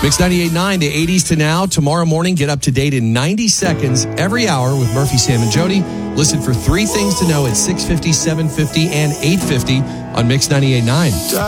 Mix 98.9, the 80s to now. Tomorrow morning, get up to date in 90 seconds every hour with Murphy, Sam, and Jody. Listen for 3 things to know at 6:50, 7:50, and 8:50 on Mix 98.9.